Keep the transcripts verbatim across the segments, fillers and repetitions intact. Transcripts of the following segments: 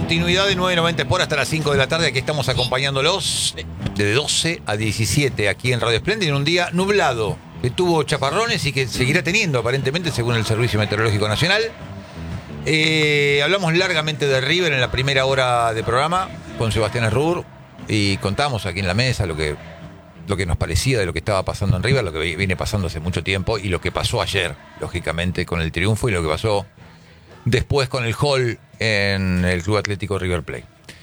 continuidad de nueve noventa por hasta las cinco de la tarde. Aquí estamos acompañándolos de doce a diecisiete aquí en Radio Espléndida, en un día nublado que tuvo chaparrones y que seguirá teniendo aparentemente según el Servicio Meteorológico Nacional. Eh, hablamos largamente de River en la primera hora de programa con Sebastián Errur y contamos aquí en la mesa lo que, lo que nos parecía de lo que estaba pasando en River, lo que viene pasando hace mucho tiempo y lo que pasó ayer, lógicamente, con el triunfo y lo que pasó después con el Hall en el Club Atlético River Plate.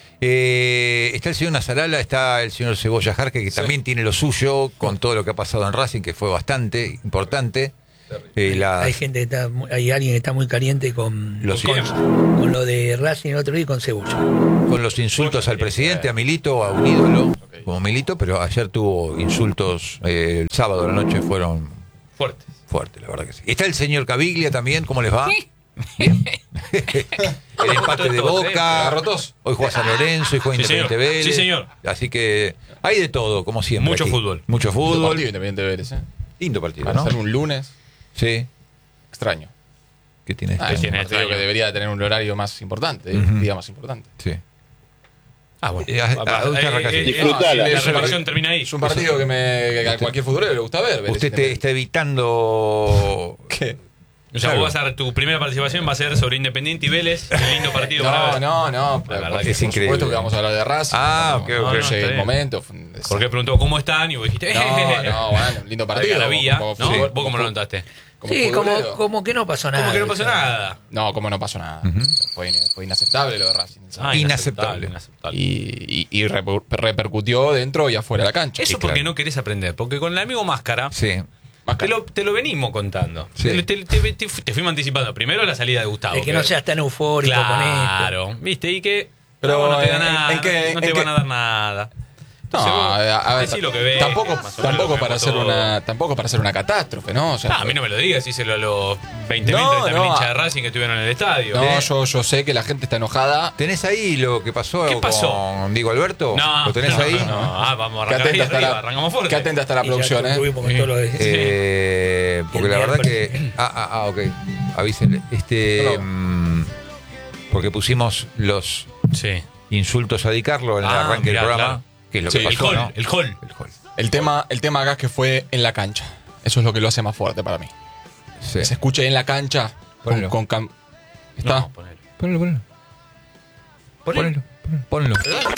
Eh, está el señor Nazarala, está el señor Cebolla Jarque, que sí. también tiene lo suyo con todo lo que ha pasado en Racing, que fue bastante importante. Eh, las... Hay gente que está, hay alguien que está muy caliente con, los con, con lo de Racing el otro día y con Cebolla. Con los insultos al presidente, a Milito, a un ídolo como Milito, pero ayer tuvo insultos, eh, el sábado de la noche fueron fuertes. Fuertes, la verdad que sí. Está el señor Caviglia también, ¿cómo les va? Bien. El empate de Boca. Hoy juega San Lorenzo y juega sí, Independiente señor. Vélez. Sí, señor. Así que hay de todo, como siempre. Mucho aquí. fútbol. Mucho fútbol. Lindo partido Independiente Vélez, ¿eh? Lindo partido, Para ¿no? ser un lunes. Sí. Extraño. ¿Qué tiene? Ah, este es tiene un partido extraño? que debería tener un horario más importante, Uh-huh. un día más importante. Sí. Ah, bueno. Eh, a- a- usted arranca así. Eh, eh, Disfrutala. La Es un reflexión part- termina ahí. Es un partido que, me, que a cualquier futbolero le gusta ver. Vélez Usted te, Independiente. está evitando. ¿Qué? O sea, Claro. vos vas a dar tu primera participación va a ser sobre Independiente y Vélez. Un lindo partido para No, ver. no, no. La verdad porque que es por increíble. supuesto que vamos a hablar de Racing. Ah, no, ok, no, ok. no Está llegue el bien. momento. fue un desastre. Porque preguntó cómo están y vos dijiste. No, no, bueno, lindo partido. La vía, como- ¿no? como fútbol- ¿Vos cómo lo notaste? como Sí, como, futbolero. como que no pasó nada. ¿Cómo que no pasó o sea, nada? No, como no pasó nada. Ujú. fue, in- fue inaceptable lo de Racing. Ah, Inaceptable. inaceptable. Y, y, y reper- repercutió dentro y afuera de la cancha. Eso Sí, porque claro. no querés aprender. Porque con el amigo Máscara Sí. te lo, te lo venimos contando. Sí. Te, te- te- te- te fuimos anticipando. Primero la salida de Gustavo. de que no seas tan eufórico con esto. Claro, viste, y que Pero, no, no te da ¿en- nada, en qué- no en te qué- van a dar nada. No, Entonces, vos a, a ver, decí lo que ves, tampoco, más o menos tampoco lo para vemos hacer todo. una, tampoco para hacer una catástrofe, ¿no? O sea, Ah, a mí no me lo digas, díselo a los veinte mil, No, treinta mil no, hinchas a- de Racing que estuvieron en el estadio. no, ¿Eh? yo, yo sé que la gente está enojada. ¿Tenés ahí lo que pasó, ¿Qué pasó? con Diego Alberto? No, ¿Lo tenés no, ahí? no, no. Ah, vamos a Que arrancar ahí atenta, está arriba, la, arrancamos fuerte. que atenta está la Y ya producción, ¿eh? concluimos con todo lo de- Eh, porque El la verdad miércoles. que. Ah, ah, ah, ok. Avísenle. Este. No. mm, porque pusimos los Sí. insultos a Di Carlo en el Ah, arranque mirá, del programa. claro. Que es lo Sí, que El pasó, hall, ¿no? el hall. El hall. El tema, el tema acá es que fue en la cancha. Eso es lo que lo hace más fuerte para mí. Sí. Que se escuche en la cancha con, Ponelo. con cam- ¿Está? No, ponelo. Ponelo, ponelo. Ponelo. Ponelo. Ponelo.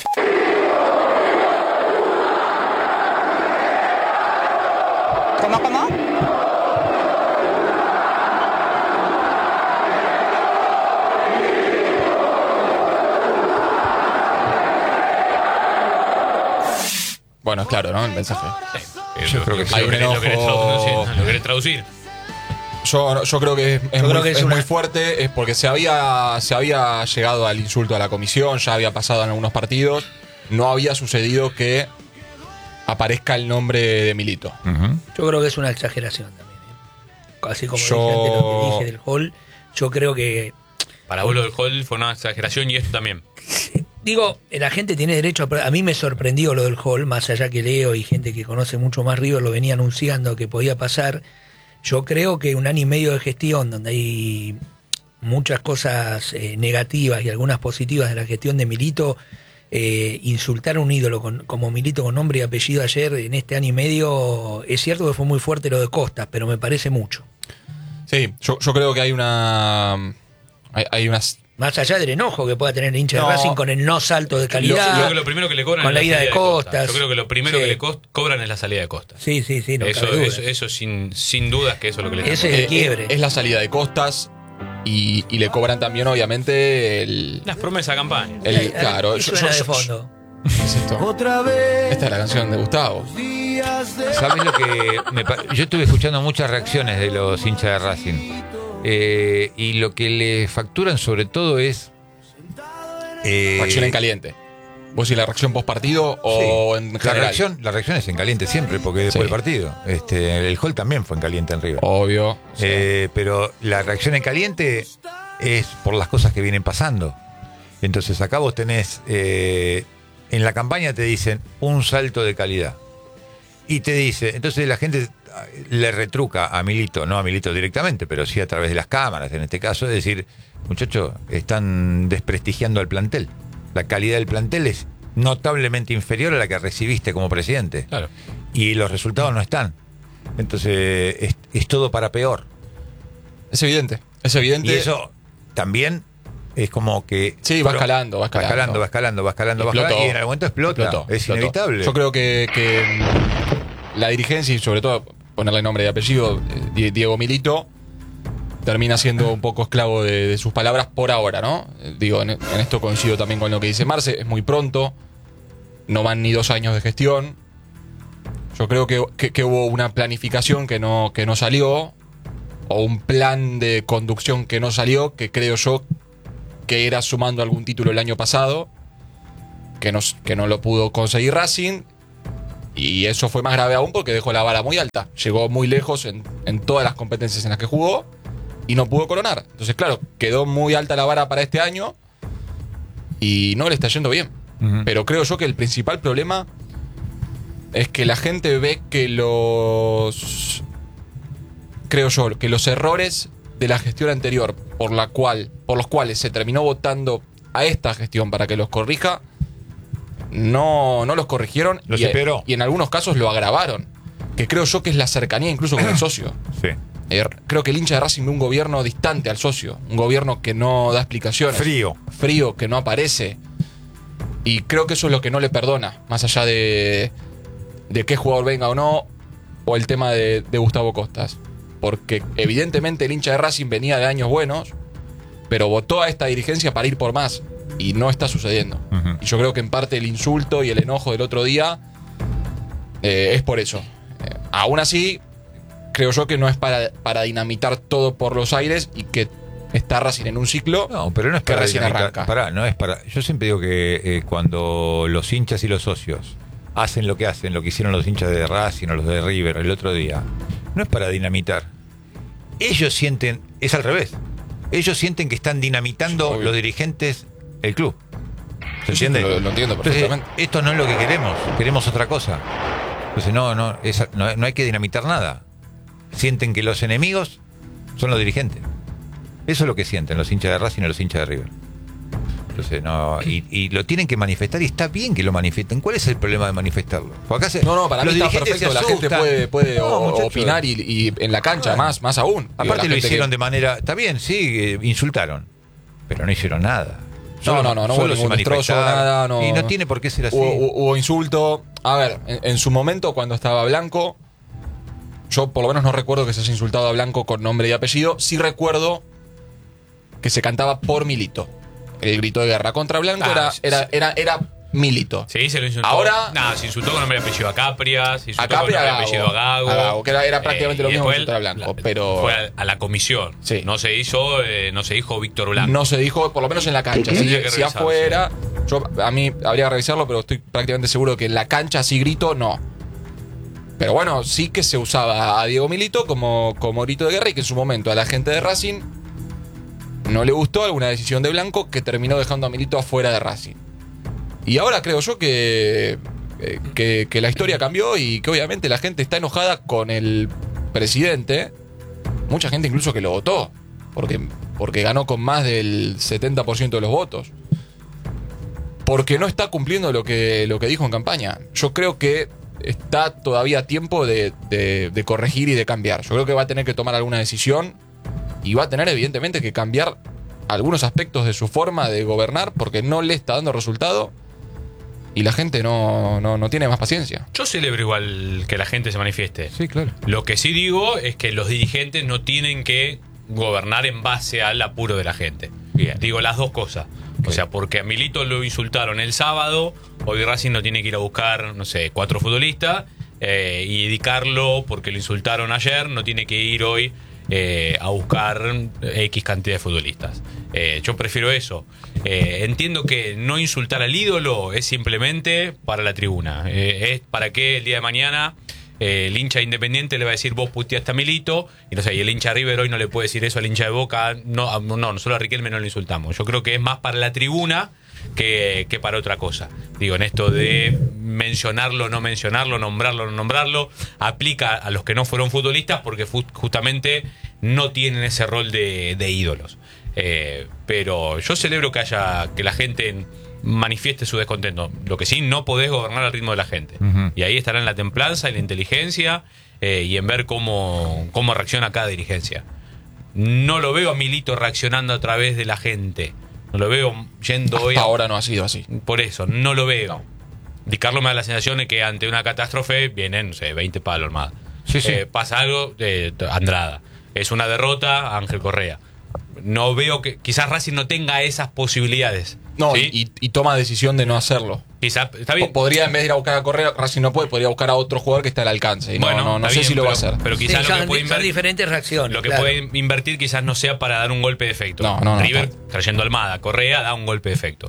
¿Cómo, cómo? Bueno, es claro, ¿no? El mensaje. Yo creo que sí. Hay un Lo querés enojo. traducir, lo querés traducir. Yo, yo creo que es, es Yo muy, creo que es es una- muy fuerte, es porque se había, se había llegado al insulto a la comisión, ya había pasado en algunos partidos, no había sucedido que aparezca el nombre de Milito. Ujú. Yo creo que es una exageración también. ¿eh? Así como Yo- dije antes lo que dije del hall, yo creo que. Para vos lo del hall fue una exageración y esto también. Digo, la gente tiene derecho a... A mí me sorprendió lo del hall, más allá que leo y gente que conoce mucho más River lo venía anunciando que podía pasar. Yo creo que un año y medio de gestión donde hay muchas cosas eh, negativas y algunas positivas de la gestión de Milito, eh, insultar a un ídolo con- como Milito con nombre y apellido ayer en este año y medio, es cierto que fue muy fuerte lo de Costas, pero me parece mucho. Sí, yo, yo creo que hay una. Hay, hay unas. Más allá del enojo que pueda tener el hincha No. de Racing con el no salto de Yo calidad. creo que lo primero que le cobran con es la ida de salida Costas. Yo creo que lo primero Sí. que le cos- cobran es la salida de Costas. Sí, sí, sí, no eso, cabe duda. eso, eso sin, sin dudas que eso es lo que le Ese- cobran. el quiebre. Es la salida de Costas y, y le cobran también, obviamente, el. Las promesas de campaña. el Ahí- claro, ahí yo- suena yo- de yo- fondo. ¿Qué es esto? Esta es la canción de Gustavo. ¿Sabes lo que me pa- Yo estuve escuchando muchas reacciones de los hinchas de Racing. Eh, y lo que le facturan sobre todo es. eh, Reacción en caliente. ¿Vos y la reacción post partido o sí. en la general? reacción, la reacción es en caliente siempre, porque después Sí. del partido. Este, el hall también fue en caliente en River. Obvio. Eh, pero la reacción en caliente es por las cosas que vienen pasando. Entonces acá vos tenés, eh, en la campaña te dicen un salto de calidad. Y te dice, entonces la gente le retruca a Milito, no a Milito directamente, pero sí a través de las cámaras, en este caso, es decir, muchachos, están desprestigiando al plantel. La calidad del plantel es notablemente inferior a la que recibiste como presidente. Claro. Y los resultados no están. Entonces, es, es todo para peor. Es evidente, es evidente. Y eso también es como que... Sí, va escalando, va escalando. Va escalando, va escalando, va escalando, va Explotó. escalando, y en algún momento explota. Explotó, es explotó. inevitable. Yo creo que, que mm, la dirigencia y sobre todo ponerle nombre y apellido, eh, Diego Milito, termina siendo un poco esclavo de, de sus palabras por ahora, ¿no? Eh, Digo, en, en esto coincido también con lo que dice Marce, es muy pronto, no van ni dos años de gestión. Yo creo que, que, que hubo una planificación que no, que no salió, o un plan de conducción que no salió, que creo yo que era sumando algún título el año pasado, que no, que no lo pudo conseguir Racing, y eso fue más grave aún porque dejó la vara muy alta. Llegó muy lejos en, en todas las competencias en las que jugó y no pudo coronar. Entonces, claro, quedó muy alta la vara para este año y no le está yendo bien. Ujú. Pero creo yo que el principal problema es que la gente ve que los... Creo yo, que los errores de la gestión anterior por la cual, por los cuales se terminó votando a esta gestión para que los corrija, no, no los corrigieron Los y, empeoró. y en algunos casos lo agravaron. Que creo yo que es la cercanía incluso con el socio. Sí. Eh, creo que el hincha de Racing ve un gobierno distante al socio, un gobierno que no da explicaciones. Frío. Frío, que no aparece. Y creo que eso es lo que no le perdona, más allá de, de qué jugador venga o no, o el tema de, de Gustavo Costas. Porque evidentemente el hincha de Racing venía de años buenos, pero votó a esta dirigencia para ir por más. Y no está sucediendo. Ujú. Y yo creo que en parte el insulto y el enojo del otro día eh, es por eso. Eh, aún así, creo yo que no es para, para dinamitar todo por los aires y que está Racing en un ciclo. No, pero no es que para recién dinamitar. arranca. Pará, no es para. Yo siempre digo que eh, cuando los hinchas y los socios hacen lo que hacen, lo que hicieron los hinchas de Racing o los de River el otro día, no es para dinamitar. Ellos sienten, es al revés. Ellos sienten que están dinamitando Obvio. los dirigentes el club. ¿Se Sí, entiende? lo- lo entiendo Entonces, perfectamente. esto no es lo que queremos, queremos otra cosa. Entonces no, no, esa- no, no hay que dinamitar nada. Sienten que los enemigos son los dirigentes. Eso es lo que sienten los hinchas de Racing y los hinchas de River. Entonces, no, y, y lo tienen que manifestar y está bien que lo manifiesten. ¿Cuál es el problema de manifestarlo? Porque acá se- No, no, para mí los está dirigentes perfecto. se La gente asustan. puede, puede No, o- muchachos. opinar y, y en la cancha Bueno. más, más aún. Digo, la Aparte lo gente hicieron que- de manera... Está bien, sí, eh, insultaron. Pero no hicieron nada. No, no, no, no hubo solo se ningún destrozo, manifestaron. nada. No, Y no tiene por qué ser así. Hubo, hubo- hubo insulto. A ver, en, en su momento, cuando estaba Blanco, yo por lo menos no recuerdo que se haya insultado a Blanco con nombre y apellido. Sí recuerdo que se cantaba por Milito. El grito de guerra contra Blanco Ah, era, sí, era, sí. era, era Milito. Sí, se lo insultó. Ahora- Nada, se insultó con nombre y apellido a Capria, se A insultó Capria, con nombre y a apellido a Gago. Gago. A Gago, que era- era prácticamente lo y mismo que después insultar a Blanco, la- pero- Fue a, a la comisión. Sí. No se hizo, eh, no se dijo Víctor Blanco. No se dijo, por lo menos en la cancha. ¿Qué? Si, Tendría que si revisarse. afuera, yo, a mí habría que revisarlo, pero estoy prácticamente seguro que en la cancha así grito, no. Pero bueno, sí que se usaba a Diego Milito como, como grito de guerra y que en su momento a la gente de Racing no le gustó alguna decisión de Blanco que terminó dejando a Milito afuera de Racing. Y ahora creo yo que, eh, que, que la historia cambió y que obviamente la gente está enojada con el presidente. Mucha gente incluso que lo votó, porque, porque ganó con más del setenta por ciento de los votos. Porque no está cumpliendo lo que, lo que dijo en campaña. Yo creo que está todavía a tiempo de, de, de corregir y de cambiar. Yo creo que va a tener que tomar alguna decisión y va a tener evidentemente que cambiar algunos aspectos de su forma de gobernar porque no le está dando resultado y la gente no, no, no tiene más paciencia. Yo celebro igual que la gente se manifieste. Sí, claro. Lo que sí digo es que los dirigentes no tienen que gobernar en base al apuro de la gente. Bien. Digo las dos cosas. O sea, porque a Milito lo insultaron el sábado, hoy Racing no tiene que ir a buscar, no sé, cuatro futbolistas eh, y dedicarlo porque lo insultaron ayer, no tiene que ir hoy eh, a buscar X cantidad de futbolistas. Eh, yo prefiero eso. Eh, entiendo que no insultar al ídolo es simplemente para la tribuna. Eh, es para que el día de mañana Eh, el hincha Independiente le va a decir vos puteaste a Milito, y no sé, y el hincha River hoy no le puede decir eso al hincha de Boca. No, no, nosotros a Riquelme no lo insultamos. Yo creo que es más para la tribuna que, que para otra cosa. Digo, en esto de mencionarlo, no mencionarlo, nombrarlo, no nombrarlo, aplica a los que no fueron futbolistas porque fu- justamente no tienen ese rol de, de ídolos. Eh, pero yo celebro que haya, que la gente manifieste su descontento. Lo que sí, no podés gobernar al ritmo de la gente. Ujú. Y ahí estará en la templanza y la inteligencia eh, y en ver cómo, cómo reacciona cada dirigencia. No lo veo a Milito reaccionando a través de la gente. No lo veo yendo Hasta hoy a- ahora no ha sido así. Por eso, no lo veo. Di Carlos me da la sensación de que ante una catástrofe vienen, no sé, veinte palos más. Sí, sí. Eh, pasa algo, eh, Andrada. Es una derrota, Ángel Correa. No veo que. Quizás Racing no tenga esas posibilidades. No, ¿sí? y, y toma decisión de no hacerlo. Quizás. Está bien. Po- Podría, en vez de ir a buscar a Correa, Racing no puede, podría buscar a otro jugador que está al alcance. Y no, Bueno, no, no está sé bien, si lo va a pero- hacer. Pero Sí, quizás lo son, que puede son invertir. diferentes reacciones. Lo que claro. puede invertir quizás no sea para dar un golpe de efecto. No, no, no, River, está. trayendo a Almada, Correa da un golpe de efecto.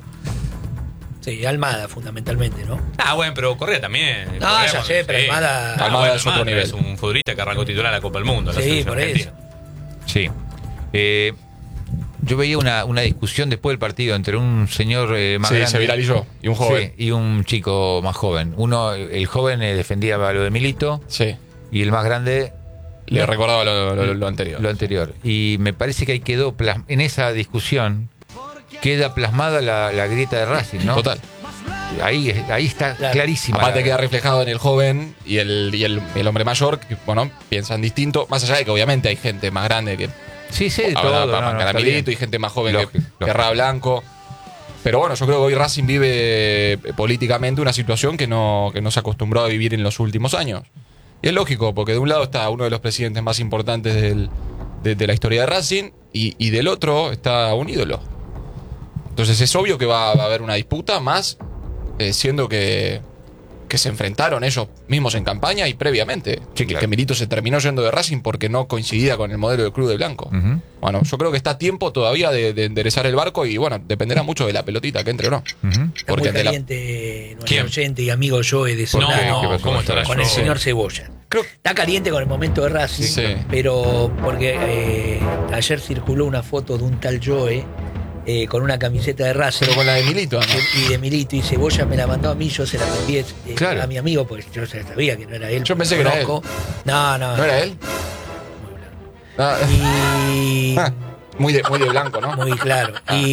Sí, Almada fundamentalmente, ¿no? Ah, bueno, pero Correa también. No, Correa, ya bueno, sé, pero sí. Almada- Ah, Almada bueno, es otro Almada nivel. Es un futbolista que arrancó titular a la Copa del Mundo. la Sí, selección por argentina. eso. Sí. Eh, yo veía una, una discusión después del partido entre un señor eh, más Sí, grande se viralizó. Y un joven. Sí, y un chico más joven. Uno, el joven eh, defendía lo de Milito Sí. y el más grande Le recordaba lo, lo- lo anterior. lo anterior. Y me parece que ahí quedó, plas- en esa discusión, queda plasmada la, la grieta de Racing, ¿no? Total. Ahí, ahí está Claro. clarísima. Aparte la- queda reflejado en el joven y el, y el, el hombre mayor, que, bueno, piensan distinto. Más allá de que obviamente hay gente más grande que Sí, sí, de habrá todo. para no, no, marcar a está Milito bien. y gente más joven Lógico, que lógico. Guerra Blanco. Pero bueno, yo creo que hoy Racing vive eh, políticamente una situación que no, que no se acostumbró a vivir en los últimos años. Y es lógico, porque de un lado está uno de los presidentes más importantes del- de, de la historia de Racing y, y del otro está un ídolo. Entonces es obvio que va, va a haber una disputa, más eh, siendo que, que se enfrentaron ellos mismos en campaña y previamente. Sí, claro. Que Milito se terminó yendo de Racing porque no coincidía con el modelo del Club de Blanco. Ujú, Bueno, yo creo que está a tiempo todavía de, de enderezar el barco y bueno, dependerá mucho de la pelotita que entre o no. ujú. Está Porque muy ante la- caliente nuestro ¿Quién? oyente y amigo Joe de No, Solano qué no, pasó? ¿cómo estará con yo? el señor Cebolla. Creo- Está caliente con el momento de Racing, Sí. pero porque eh, ayer circuló una foto de un tal Joe eh, con una camiseta de Racing Pero con la de Milito, ¿no? y de Milito, y Cebolla me la mandó a mí, yo se la envié eh, Claro. a mi amigo, porque yo ya sabía que no era él. Yo porque pensé lo que era conozco. No, no. ¿No era él? Ah, Y... ah, muy, de, muy de blanco, ¿no? Muy claro.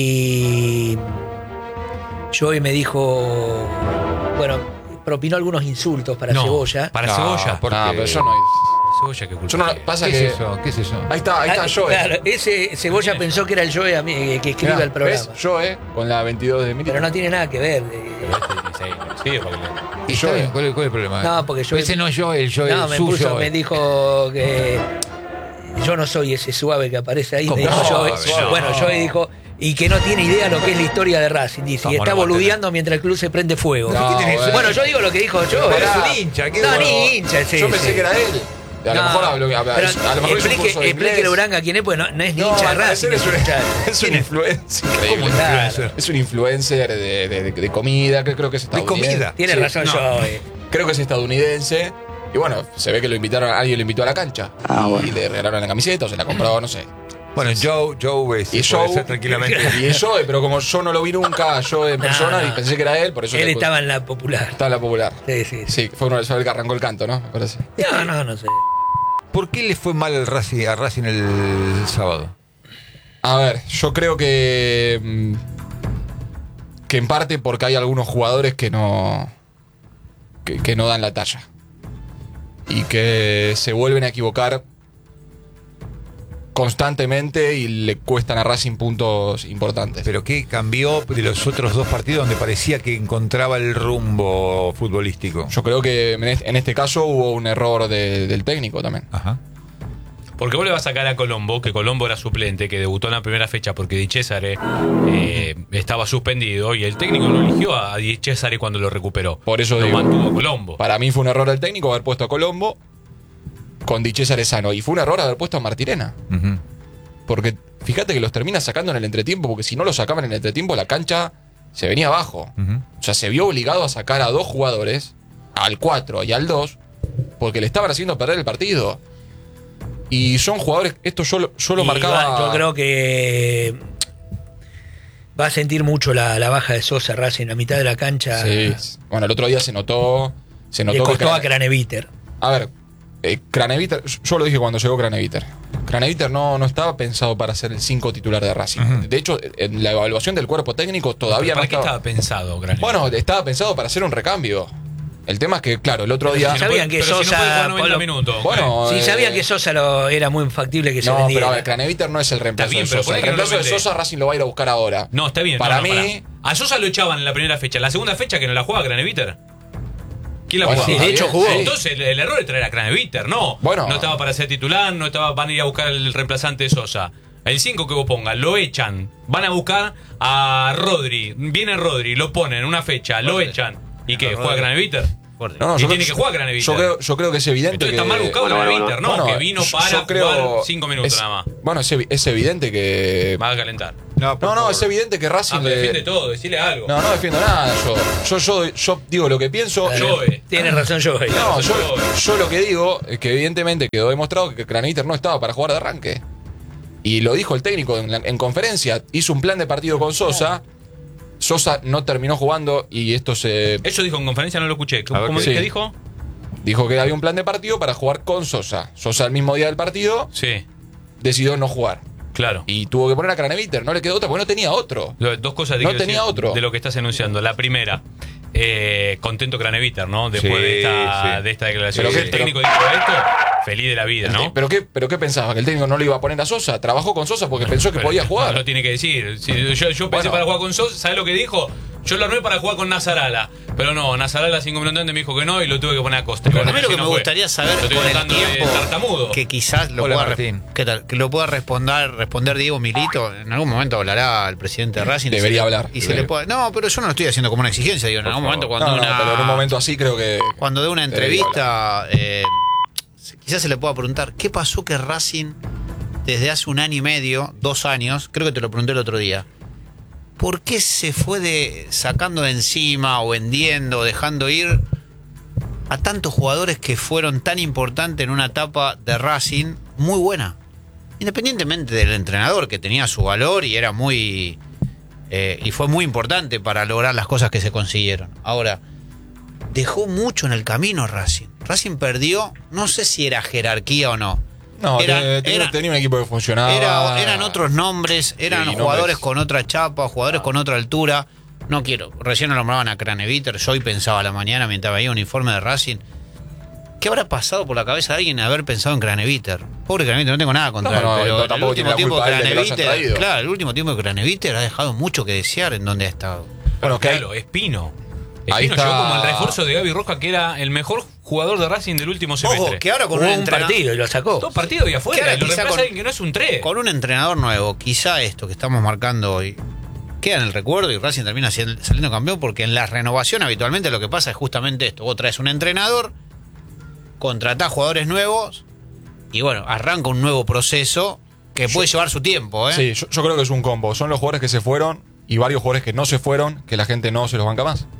Y Joey me dijo, bueno, propinó algunos insultos para No, Cebolla. Para No, Cebolla. por- Ah, porque- pero yo no. Cebolla, ¿qué culpa Yo no tiene? pasa ¿Qué que. es eso? ¿Qué es eso? Ahí está, ahí está Ah, Joe. Claro, ese Cebolla pensó que era el Joey a mí, eh, que escribe Mirá, el programa. ¿ves? Joe con la veintidós de Milito. Pero no tiene nada que ver. eh, Pero este dieciséis, sí, porque le- Y está Joe. bien, ¿cuál, es- cuál es el problema? No, porque yo- Ese no es yo, el yo no, es me suyo. puso, me dijo que yo no soy ese suave que aparece ahí. ¿Cómo Me dijo no? Joey. Suave, Bueno, no. Joey dijo, y que no tiene idea lo que es la historia de Racing, dice, y ¿Cómo está no va a boludeando mientras el club se prende fuego. No, ¿Qué tenés? bueno. Bueno, yo digo lo que dijo Joey. Pero Pará. es un hincha, ¿qué No, bueno? ni hincha ese. Yo pensé que era él. A lo No, mejor hablo. A, a- pero a lo mejor es un explique, curso de explique inglés. Uranga quién es, pues no, no es ni No, hincha de al Racing. parecer es un, muchacho. es un influencer increíble. Claro. Es un influencer de, de- de- de comida, que creo que es ¿De estadounidense. comida? Tiene Sí, razón no. Joey. Creo que es estadounidense. Y bueno, se ve que lo invitaron, alguien lo invitó a la cancha. Ah, bueno. Y le regalaron la camiseta o se la compró, no sé. Bueno, Joe, Joe es, Y puede Joe- ser tranquilamente. Y es Joe, pero como yo no lo vi nunca, yo en persona, No. y pensé que era él, por eso Él le- estaba en la popular. estaba en la popular. Sí, sí. sí. Sí, fue uno de los que arrancó el canto, ¿no? Me parece. No, no, no sé. ¿Por qué le fue mal al Racing, a Racing el sábado? A ver, yo creo que. mm, Que en parte porque hay algunos jugadores que no. Que, que no dan la talla. Y que se vuelven a equivocar constantemente y le cuestan a Racing puntos importantes. ¿Pero qué cambió de los otros dos partidos donde parecía que encontraba el rumbo futbolístico? Yo creo que en este, en este caso hubo un error de- del técnico también. Ajá. Porque vos le vas a sacar a Colombo, que Colombo era suplente, que debutó en la primera fecha porque Di Cesare eh, estaba suspendido y el técnico no eligió a Di Cesare cuando lo recuperó. Por eso lo digo, mantuvo a Colombo. Para mí fue un error del técnico haber puesto a Colombo con Di Cesare sano. Y fue un error haber puesto a Martirena. Ujú. Porque fíjate que los termina sacando en el entretiempo, porque si no los sacaban en el entretiempo, la cancha se venía abajo. Ujú. O sea, se vio obligado a sacar a dos jugadores, al cuatro y al dos, porque le estaban haciendo perder el partido. Y son jugadores, esto yo, lo- yo lo Y marcaba. va- yo creo que va a sentir mucho la, la baja de Sosa Racing a mitad de la cancha. Sí. Bueno, el otro día se notó. Se Le notó que costó a Crane- Craneviter. A ver, eh, Craneviter, yo lo dije cuando llegó Craneviter. Craneviter no, no estaba pensado para ser el cinco titular de Racing. Ujú. De hecho, en la evaluación del cuerpo técnico todavía ¿Para no qué estaba. estaba pensado, Granero? Bueno, estaba pensado para hacer un recambio. El tema es que, claro, el otro día. Si no sabían puede- que pero si no Sosa- puede jugar noventa Pablo- minutos. Bueno, Sí, eh, sabían que Sosa lo, era muy factible que se No, vendiera. pero a ver, Craneviter no es el reemplazo Está bien, de pero Sosa. por ahí El que no lo reemplazo de vende. Sosa Racing lo va a ir a buscar ahora. No, está bien. Para no, no, mí. pará. A Sosa lo echaban en la primera fecha. La segunda fecha que no la juega Craneviter. ¿Quién la Bueno, jugaba? sí, de hecho jugó. Entonces el, el error es traer a Craneviter, no. Bueno. No estaba para ser titular, no estaba, van a ir a buscar el reemplazante de Sosa. El cinco que vos pongas, lo echan. Van a buscar a Rodri. Viene Rodri, lo ponen en una fecha, lo Rodri. echan. ¿Y qué? Rodri. ¿Juega Craneviter? Fuerte. No, no, Y yo tiene creo- que jugar Craneviter. Yo creo, yo creo que es evidente Entonces que. está mal buscado Bueno, bueno, Craneviter, no, Bueno, que vino yo- para yo creo- jugar cinco minutos es- nada más. Bueno, es, evi- es evidente que. Va a calentar. No, por No, no, favor. es evidente que Racing. Ah, pero le- defiende todo, decile algo. No, no defiendo nada yo. Yo, yo, yo digo lo que pienso. Yo, eh. Tiene razón Joey. No, yo, Yo- yo lo que digo es que evidentemente quedó demostrado que Craneviter no estaba para jugar de arranque. Y lo dijo el técnico en, la- en conferencia. Hizo un plan de partido con Sosa. Sosa no terminó jugando y esto se Eso dijo en conferencia, no lo escuché. A ver ¿Cómo qué- qué sí. dijo? dijo que había un plan de partido para jugar con Sosa. Sosa el mismo día del partido Sí, decidió no jugar. claro. Y tuvo que poner a Craneviter. No le quedó otra porque no tenía otro. Lo- Dos cosas de, No quiero tenía decir otro. de lo que estás enunciando. La primera, eh, contento Craneviter, ¿no? Después Sí, de, esta, sí. de esta declaración. Pero Si qué- el técnico dijo esto, feliz de la vida, ¿no? ¿Pero qué, ¿Pero qué pensaba? ¿Que el técnico no le iba a poner a Sosa? Trabajó con Sosa porque pensó que Pero podía No jugar. lo tiene que decir. Si yo, yo pensé Bueno. para jugar con Sosa, ¿sabes lo que dijo? Yo lo armé para jugar con Nazarala. Pero no, Nazarala cinco minutos antes me dijo que no y lo tuve que poner a Costa. A Bueno, mí lo así que no me fue. gustaría saber Lo estoy con el tratando de tiempo tartamudo. que quizás lo Hola, pueda, Martín. ¿qué tal? Que lo pueda responder responder Diego Milito. En algún momento hablará el presidente de Racing. y Debería se le- hablar. Y se Debería. le puede, no, pero yo no lo estoy haciendo como una exigencia. Digo, en algún momento cuando No, no, una, pero en un momento así creo que. cuando de una debería entrevista eh, quizás se le pueda preguntar qué pasó que Racing desde hace un año y medio, dos años, creo que te lo pregunté el otro día. ¿Por qué se fue de, sacando de encima o vendiendo, dejando ir a tantos jugadores que fueron tan importantes en una etapa de Racing muy buena? Independientemente del entrenador, que tenía su valor y era muy. Eh, y fue muy importante para lograr las cosas que se consiguieron. Ahora, dejó mucho en el camino Racing. Racing perdió, no sé si era jerarquía o no. No, Era- te- tenía, era- tenía un equipo que funcionaba. Era- eran otros nombres, eran Sí, jugadores nombres. con otra chapa, jugadores con otra altura. No quiero, recién lo nombraban a Craneviter, yo hoy pensaba a la mañana mientras veía un informe de Racing. ¿Qué habrá pasado por la cabeza de alguien haber pensado en Craneviter? Pobre Craneviter, no tengo nada contra No, él, no, pero no, el tampoco tiene último la tiempo culpa de él de que lo hayan Craneviter, traído. claro, el último tiempo de Craneviter ha dejado mucho que desear en donde ha estado. Bueno, que hay- Claro, Espino. Ahí Espino está- llegó como el refuerzo de Gaby Roja, que era el mejor jugador de Racing del último semestre. Ojo, que ahora con Jugó un, un entrena- partido y lo sacó. Dos partidos y afuera. Que ahora Y lo quizá reemplaza con- alguien que no es un tres. con un entrenador nuevo, quizá esto que estamos marcando hoy queda en el recuerdo y Racing termina siendo- saliendo campeón, porque en la renovación habitualmente lo que pasa es justamente esto. Vos traes un entrenador, contratás jugadores nuevos y bueno, arranca un nuevo proceso que puede llevar su tiempo, ¿eh? Sí, yo, yo creo que es un combo. Son los jugadores que se fueron y varios jugadores que no se fueron, que la gente no se los banca más.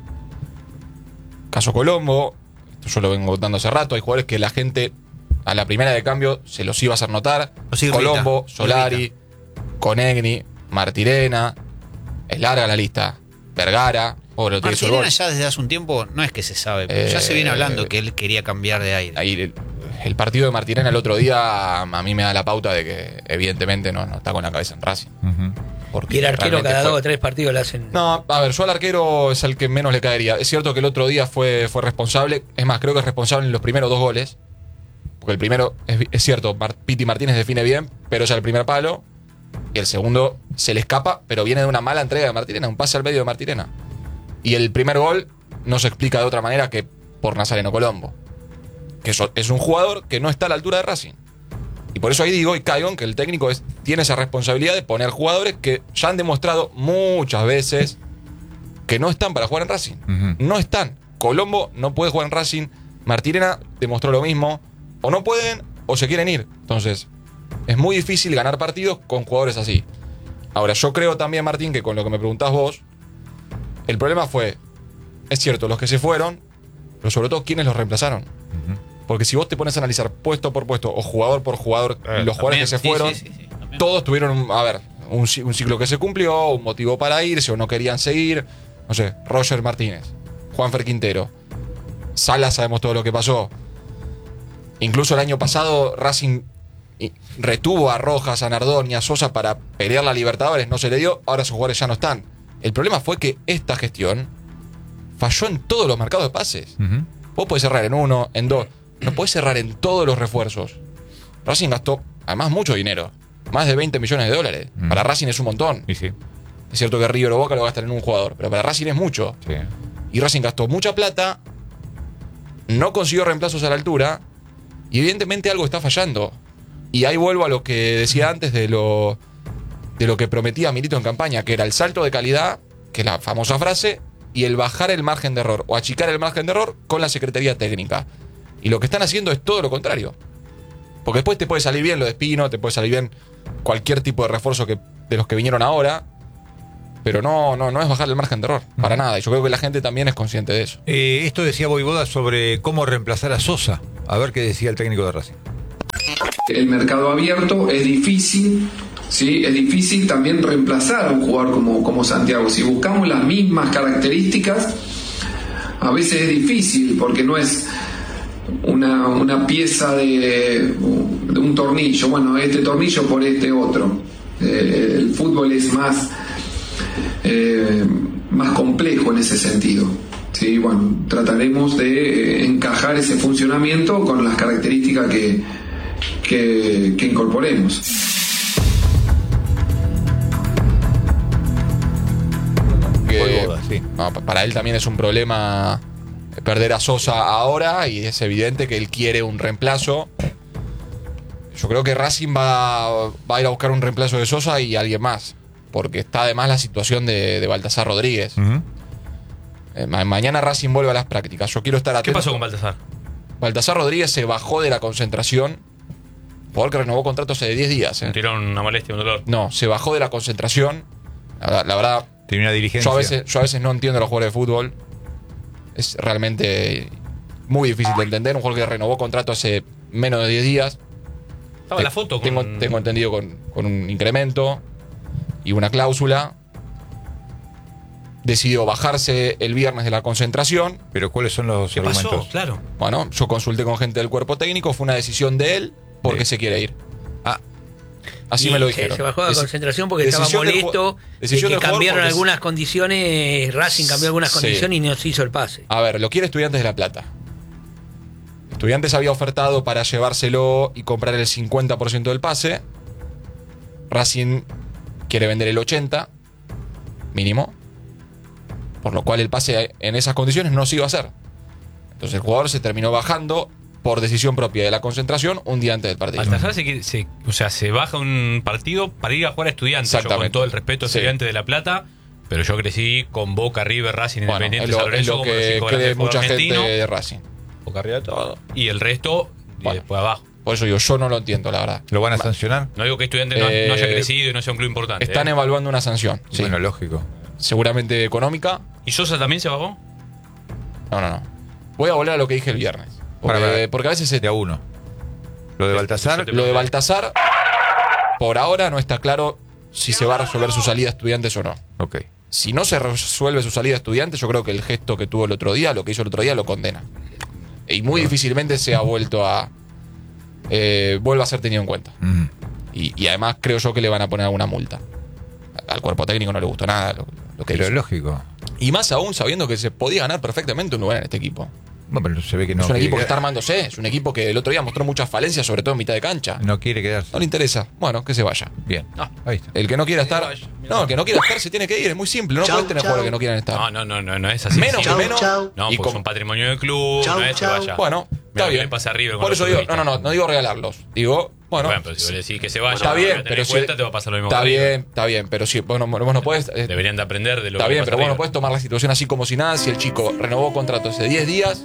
Caso Colombo, esto yo lo vengo contando hace rato. Hay jugadores que la gente a la primera de cambio se los iba a hacer notar. Los irrita, Colombo, los Solari, Conegni, Martirena. Es larga la lista. Vergara, pobre, lo que hizo el Martirena gol. ya desde hace un tiempo, no es que se sabe, pero ya Eh, se viene hablando que él quería cambiar de aire. Ahí el, el partido de Martirena el otro día a mí me da la pauta de que evidentemente no, no está con la cabeza en Racing. Ujú. Porque Y el arquero realmente cada fue- dos o tres partidos le hacen. No, a ver, yo al arquero es el que menos le caería. Es cierto que el otro día fue, fue responsable. Es más, creo que es responsable en los primeros dos goles. Porque el primero, es, es cierto, Mar- Piti Martínez define bien, pero es el primer palo. Y el segundo se le escapa, pero viene de una mala entrega de Martirena, un pase al medio de Martirena. Y el primer gol no se explica de otra manera que por Nazareno Colombo. Que eso- es un jugador que no está a la altura de Racing. Y por eso ahí digo y caigo en que el técnico es- tiene esa responsabilidad de poner jugadores que ya han demostrado muchas veces que no están para jugar en Racing. Ujú. No están. Colombo no puede jugar en Racing. Martirena demostró lo mismo. O no pueden o se quieren ir. Entonces, es muy difícil ganar partidos con jugadores así. Ahora, yo creo también, Martín, que con lo que me preguntás vos, el problema fue, es cierto, los que se fueron, pero sobre todo, ¿quiénes los reemplazaron? Porque si vos te pones a analizar puesto por puesto o jugador por jugador, Eh, los jugadores que se Sí, fueron, sí, sí, sí, también. todos tuvieron, un- a ver, un, ci- un ciclo que se cumplió, un motivo para irse o no querían seguir. No sé, Roger Martínez, Juanfer Quintero, Salas, sabemos todo lo que pasó. Incluso el año pasado Racing y- retuvo a Rojas, a Nardón y a Sosa para pelear la Libertadores, no se le dio, ahora esos jugadores ya no están. El problema fue que esta gestión falló en todos los mercados de pases. Ujú. Vos podés cerrar en uno, en dos, no podés cerrar en todos los refuerzos. Racing gastó, además, mucho dinero, más de veinte millones de dólares. Mm. Para Racing es un montón. Y sí, Es cierto que River o Boca lo gastan en un jugador, pero para Racing es mucho. sí. Y Racing gastó mucha plata, no consiguió reemplazos a la altura, y evidentemente algo está fallando. Y ahí vuelvo a lo que decía antes de lo, de lo que prometía Milito en campaña, que era el salto de calidad, que es la famosa frase, y el bajar el margen de error, o achicar el margen de error con la Secretaría Técnica. Y lo que están haciendo es todo lo contrario. Porque después te puede salir bien lo de Espino, te puede salir bien cualquier tipo de refuerzo que, de los que vinieron ahora, pero no, no, no es bajar el margen de error, para nada. Y yo creo que la gente también es consciente de eso. Eh, esto decía Voivoda sobre cómo reemplazar a Sosa. A ver qué decía el técnico de Racing. El mercado abierto es difícil, ¿sí? Es difícil también reemplazar a un jugador como, como Santiago. Si buscamos las mismas características, a veces es difícil porque no es una, una pieza de, de un tornillo. Bueno, este tornillo por este otro. Eh, el fútbol es más, eh, más complejo en ese sentido. Sí, bueno, trataremos de eh, encajar ese funcionamiento con las características que, que, que incorporemos. Que, Voivoda, sí. no, pa- para él también es un problema perder a Sosa ahora, y es evidente que él quiere un reemplazo. Yo creo que Racing va, va a ir a buscar un reemplazo de Sosa y alguien más, porque está además la situación de, de Baltasar Rodríguez. Ujú. Eh, ma- mañana Racing vuelve a las prácticas. Yo quiero estar ¿Qué atento. pasó con Baltasar? Baltasar Rodríguez se bajó de la concentración, jugador que renovó contrato hace diez días. ¿eh? Un tirón, una molestia, un dolor. No, se bajó de la concentración. La, la verdad, Tiene una diligencia. yo a, veces, yo a veces no entiendo a los jugadores de fútbol. Es realmente muy difícil de entender. Un jugador que renovó contrato hace menos de diez días. Estaba la foto con... Tengo, tengo entendido con, con un incremento y una cláusula. Decidió bajarse el viernes de la concentración. Pero ¿cuáles son los ¿Qué pasó? argumentos? Claro. Bueno, yo consulté con gente del cuerpo técnico. Fue una decisión de él porque Sí. se quiere ir. Ah, Así Y me lo se- dijeron. Se bajó de la Deci- concentración porque estaba decisión del molesto ju- de decisión que del jugador cambiaron porque- algunas condiciones, Racing cambió algunas Sí. condiciones y no se hizo el pase. A ver, lo quiere Estudiantes de La Plata. Estudiantes había ofertado para llevárselo y comprar el cincuenta por ciento del pase. Racing quiere vender el ochenta por ciento mínimo. Por lo cual el pase en esas condiciones no se iba a hacer. Entonces el jugador se terminó bajando por decisión propia de la concentración un día antes del partido. Baltasar se, quiere- se- o sea, se baja un partido para ir a jugar a Estudiantes. Yo con Exactamente. todo el respeto a Sí. Estudiantes de La Plata, pero yo crecí con Boca, River, Racing, Bueno, Independiente, es lo, San es Lorenzo, lo como los que cinco cree grandes del mucha fútbol gente argentino, de Racing. Boca arriba de todo. Y el resto, y Bueno. después abajo. Por eso digo, yo no lo entiendo, la verdad. ¿lo van a sancionar? No digo que Estudiantes no, Eh, no haya crecido y no sea un club importante. Están ¿eh? evaluando una sanción. Sí. Bueno, lógico. Seguramente económica. ¿Y Sosa también se bajó? No, no, no. Voy a volver a lo que dije el viernes. Porque, Para, para. porque a veces se- De a uno. Lo de Sí, Baltasar, sí, lo de Baltasar, por ahora no está claro si se va a resolver su salida a Estudiantes o no. ok. Si no se resuelve su salida a Estudiantes, yo creo que el gesto que tuvo el otro día, lo que hizo el otro día, lo condena. Y muy difícilmente se ha vuelto a... Eh, vuelva a ser tenido en cuenta. Ujú. Y, y además creo yo que le van a poner alguna multa. Al cuerpo técnico no le gustó nada lo, lo que Pero hizo. lógico. Y más aún sabiendo que se podía ganar perfectamente un lugar en este equipo. Bueno, pero se ve que no es un quiere equipo que está quedar- armándose, es un equipo que el otro día mostró muchas falencias, sobre todo en mitad de cancha. No quiere quedarse. No le interesa. Bueno, que se vaya. Bien. No. Ahí está. El que no quiera estar. vaya. No, el que no quiera estar se tiene que ir, es muy simple. No Chau, puedes tener chau. jugadores que no quieran estar. No, no, no, no, no es así. Menos, Sí. Chau, menos. chau. No, y porque con- son patrimonio del club, Chau, no es que chau. vaya. Bueno, Mira está lo que bien. le pasa a River con Por los eso digo, no, futbolistas. no, no, no digo regalarlos. Digo, bueno. Bueno, pero si vos le decís que se vaya, está no bien, lo voy a tener pero en si. cuenta, te va a pasar lo mismo Está que a River. bien, está bien, pero si vos no, vos no podés. eh, Deberían de aprender de lo Está que bien, le pasa pero a vos no River. podés tomar la situación así como si nada. Si el chico renovó contrato hace diez días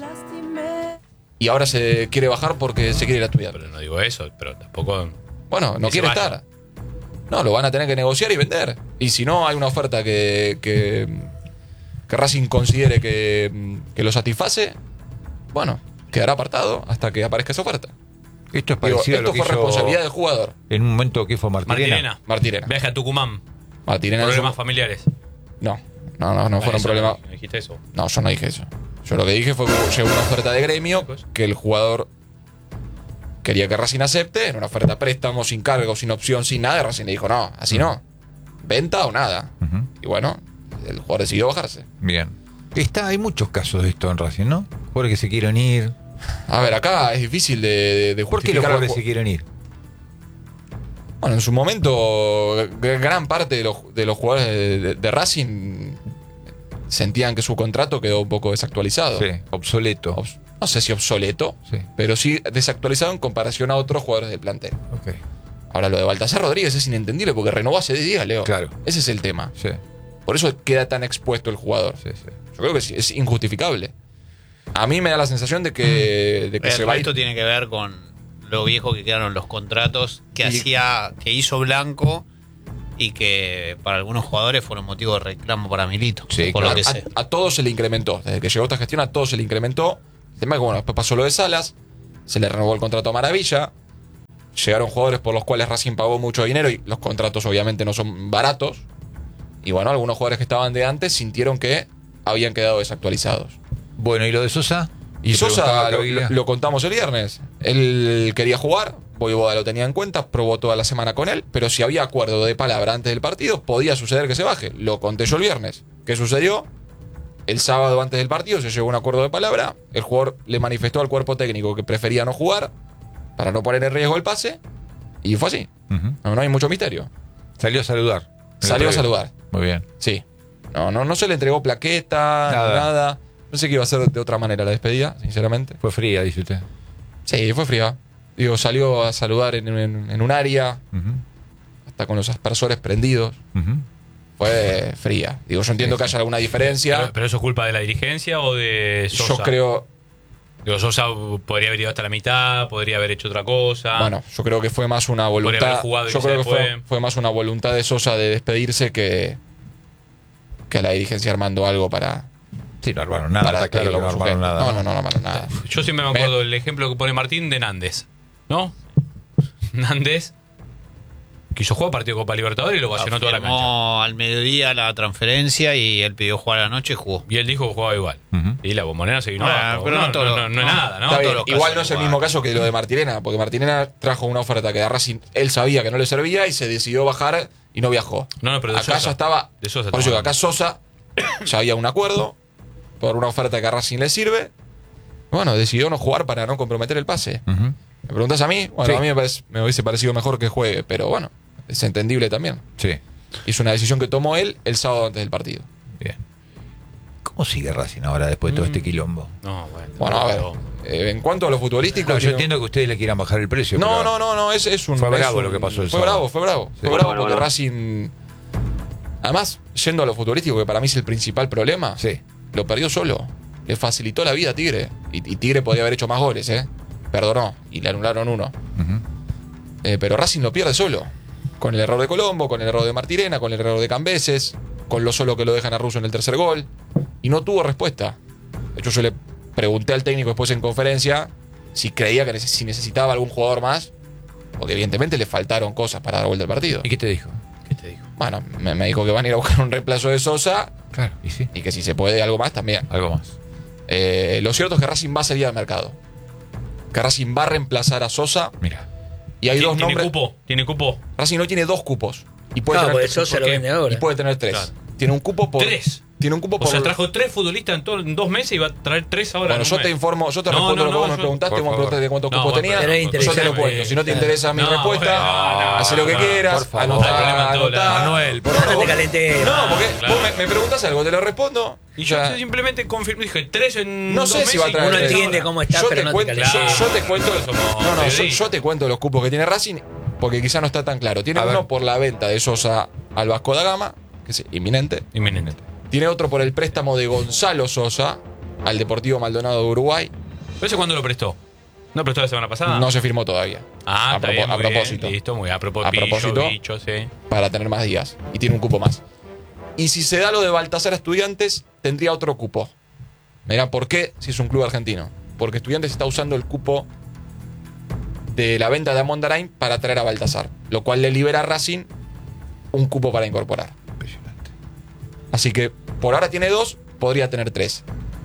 y ahora se quiere bajar porque se quiere ir a estudiar. Pero no digo eso, pero tampoco... Bueno, no Que se quiere vaya. estar. No, lo van a tener que negociar y vender. Y si no hay una oferta que, que, que Racing considere que, que lo satisface, bueno, quedará apartado hasta que aparezca esa oferta. Esto es Digo, parecido a lo esto que fue hizo responsabilidad del jugador. en un momento que fue Martirena. Martirena. Martirena. Viaje a Tucumán. Martirena en su- Problemas familiares. No, no, no, no fueron Eso problemas. no dijiste eso. No, yo no dije eso. Yo lo que dije fue que llegó una oferta de gremio que el jugador quería que Racing acepte, en una oferta préstamo, sin cargo, sin opción, sin nada. Y Racing le dijo, no, así no. Venta o nada. Ujú. Y bueno, el jugador decidió bajarse. Bien. Está, hay muchos casos de esto en Racing, ¿no? Jugadores que se quieren ir. A ver, acá es difícil de, de ¿Por qué los justificar. jugadores al se ju- quieren ir? Bueno, en su momento, g- gran parte de los, de los jugadores de, de- de Racing sentían que su contrato quedó un poco desactualizado. Sí, obsoleto. Obs- No sé si obsoleto, Sí. pero sí desactualizado en comparación a otros jugadores del plantel. Ok. Ahora, lo de Baltasar Rodríguez es inentendible porque renovó hace diez días, Leo. Claro. Ese es el tema. Sí, Por eso queda tan expuesto el jugador. sí, sí. Yo creo que sí, es injustificable. A mí me da la sensación de que, de que El se va a ir- resto tiene que ver con lo viejo que quedaron los contratos que Y- hacía, que hizo Blanco y que para algunos jugadores fueron motivo de reclamo para Milito. Sí, por claro. lo que sé. a, a todos se le incrementó. Desde que llegó esta gestión, a todos se le incrementó. El tema es que, bueno, después pasó lo de Salas, se le renovó el contrato a Maravilla. Llegaron jugadores por los cuales Racing pagó mucho dinero y los contratos obviamente no son baratos. Y bueno, algunos jugadores que estaban de antes sintieron que habían quedado desactualizados. Bueno, ¿y lo de Sosa? Y Te Sosa, preguntaba lo, Caviglia. lo- lo contamos el viernes. Él quería jugar, Voivoda lo tenía en cuenta, probó toda la semana con él, pero si había acuerdo de palabra antes del partido, podía suceder que se baje. Lo conté yo el viernes. ¿Qué sucedió? El sábado antes del partido se llegó a un acuerdo de palabra, el jugador le manifestó al cuerpo técnico que prefería no jugar para no poner en riesgo el pase, y fue así. Ujú. No, no hay mucho misterio. Salió a saludar. Salió a saludar. Muy bien. Sí. No, no, no se le entregó plaqueta, Nada. nada. nada. Pensé que iba a ser de otra manera la despedida, sinceramente. Fue fría, dice usted. Sí, fue fría. Digo, salió a saludar en, en- en un área, Ujú, hasta con los aspersores prendidos. ujú. Fue fría. Digo, yo entiendo que haya alguna diferencia. Pero, pero eso es culpa de la dirigencia o de Sosa. Yo creo, Digo, Sosa podría haber ido hasta la mitad, podría haber hecho otra cosa. bueno, yo creo que fue más una Podría voluntad. haber jugado y Yo se creo que fue, fue. fue más una voluntad de Sosa de despedirse que, que a la dirigencia armando algo para, Sí, no armaron nada. para Está claro que despedirlo no con su armaron gente. nada. No, no, no, no armaron nada. Yo siempre me acuerdo del ejemplo que pone Martín de Nández. ¿No? Nández quiso jugar partido de Copa Libertadores y lo vacionó toda la cancha. Firmó al mediodía la transferencia y él pidió jugar a la noche y jugó. Y él dijo que jugaba igual. Ujú. Y la bombonera se vino Bueno, abajo. pero no no, todo no, lo- no, no es no. nada, ¿no? Está bien, todos los igual casos no es el igual. mismo caso que lo de Martirena, porque Martirena trajo una oferta que a Racing él sabía que no le servía y se decidió bajar y no viajó. No, no, pero de acá Sosa. ya estaba. De Sosa por eso que estamos acá Sosa ya había un acuerdo por una oferta que a Racing le sirve. Bueno, decidió no jugar para no comprometer el pase. Ujú. ¿Me preguntas a mí? Bueno, Sí. a mí me, parece- me hubiese parecido mejor que juegue, pero bueno, es entendible también. Sí, Y es una decisión que tomó él el sábado antes del partido. bien. ¿Cómo sigue Racing ahora después de todo este quilombo? No, bueno. Bueno, a ver, pero- eh, en cuanto a lo futbolístico. Claro, yo tiene- entiendo que ustedes le quieran bajar el precio. No, pero- no, no, no, es, es un. Fue es bravo un- lo que pasó el Fue sábado. bravo, fue bravo. Sí. Fue bravo porque Racing. Además, yendo a lo futbolístico, que para mí es el principal problema, Sí. lo perdió solo. Le facilitó la vida a Tigre. Y, y Tigre podía haber hecho más goles, ¿eh? Perdonó. Y le anularon uno. Ujú. Eh, pero Racing lo pierde solo. Con el error de Colombo, con el error de Martirena, con el error de Cambeses, con lo solo que lo dejan a Russo en el tercer gol. Y no tuvo respuesta. De hecho, yo le pregunté al técnico después en conferencia si creía que neces- si necesitaba algún jugador más. Porque evidentemente le faltaron cosas para dar vuelta al partido. ¿Y qué te dijo? ¿Qué te digo? Bueno, me, me dijo que van a ir a buscar un reemplazo de Sosa Claro, y sí. y que si se puede algo más también. Algo más. Eh, lo cierto es que Racing va a salir al mercado. Que Racing va a reemplazar a Sosa. Mira. Y hay ¿Tiene, dos tiene nombres. cupo? ¿Tiene cupo? Racing no tiene dos cupos. Y puede No, tener porque tres. Sosa ¿por lo qué? vende ahora. Y puede tener tres. Claro. Tiene un cupo por. ¿Tres? Tiene un cupo O por. sea, trajo tres futbolistas en, todo- en dos meses y va a traer tres ahora. Bueno, en un yo mes. te informo, yo te No, respondo no, lo que no, vos me yo- preguntaste, por vos me favor. preguntaste de cuántos No, cupos bueno, tenía. pero es Yo te lo interesante. cuento. Si no te interesa mi No, respuesta, bueno, no, haz lo que no, quieras. por favor. Anotá, Hay problema en todo anotá. lado. Manuel, por No favor. te calenté. No, porque Claro. vos me, me preguntas algo, te lo respondo. Y yo O sea, simplemente confirmé, dije tres en No dos sé meses si va a y traer Uno tres tres. entiende ahora. cómo está, yo pero te no cuento, te yo, calenté. yo te cuento, Nosotros somos no, no, yo, periodistas. yo te cuento los cupos que tiene Racing porque quizá no está tan claro. Tiene A uno ver. por la venta de Sosa al Vasco da Gama, que es inminente. Inminente. Tiene otro por el préstamo de Gonzalo Sosa al Deportivo Maldonado de Uruguay. ¿Pero ese cuándo lo prestó? ¿No prestó la semana pasada? No se firmó todavía. Ah, a, está propo- bien, a muy bien, propósito. listo, muy bien. A propósito, A propósito. pillo, bicho, sí. Para tener más días. Y tiene un cupo más. Y si se da lo de Baltasar a Estudiantes, tendría otro cupo. Mirá, ¿por qué? Si es un club argentino. porque Estudiantes está usando el cupo de la venta de Amondarain para traer a Baltasar, lo cual le libera a Racing un cupo para incorporar. Impresionante. Así que por ahora tiene dos, podría tener tres.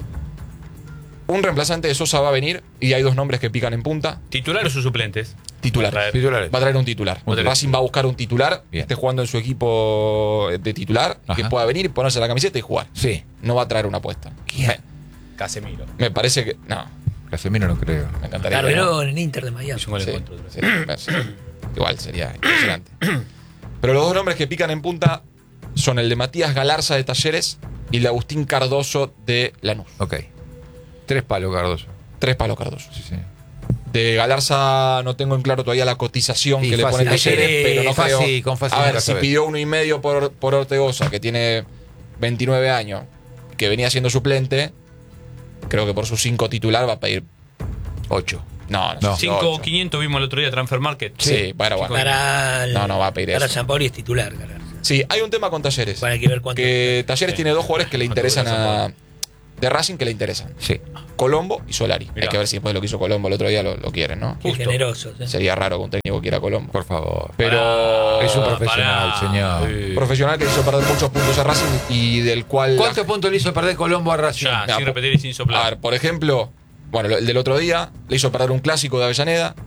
Un reemplazante de Sosa va a venir y hay dos nombres que pican en punta. ¿Titulares o suplentes? Titular. Va a traer. Titulares. Va a traer un titular. Muy bien. Racing va a buscar un titular que Bien. esté jugando en su equipo de titular, Ajá. que pueda venir, ponerse la camiseta y jugar. Sí. No va a traer una apuesta. Me, Casemiro. me parece que. No, Casemiro no creo. me encantaría. que no. Carveró en el Inter de Miami. Hizo un gol en Sí, contra. sí, me- sí. Igual sería impresionante. Pero los dos nombres que pican en punta son el de Matías Galarza de Talleres y el de Agustín Cardoso de Lanús. Ok. Tres palos, Cardoso. Tres palos Cardoso. Sí, sí. De Galarza no tengo en claro todavía la cotización Sí, que le fácil. pone Talleres, Sí, pero no fácil, creo. con fácil A ver, nunca si sabes. pidió uno y medio por, por Ortegoza, que tiene veintinueve años, que venía siendo suplente, creo que por sus cinco titular va a pedir. Ocho. No, no, No. sé si cinco ocho. quinientos vimos el otro día Transfer Market. Sí, bueno, bueno. Para el- No, no va a pedir para eso. Sampaoli es titular, Galarza. Sí, hay un tema con Talleres. Bueno, hay que ver cuánto. Que Talleres Sí. tiene dos jugadores que le ¿Cuánto interesan dura a. De Racing que le interesan. Sí. Colombo y Solari. Mirá. Hay que ver si después de lo que hizo Colombo el otro día lo, lo quieren, ¿no? Qué Justo. generosos. ¿eh? Sería raro que un técnico quiera a Colombo. Por favor. Pero. Es un Pará, profesional, pará. señor. Sí. Profesional que hizo perder muchos puntos a Racing y del cual. ¿Cuántos puntos le hizo perder Colombo a Racing? Ya, Mira, sin po- repetir y sin A soplar. ver, por ejemplo, bueno, lo- el del otro día le hizo perder un clásico de Avellaneda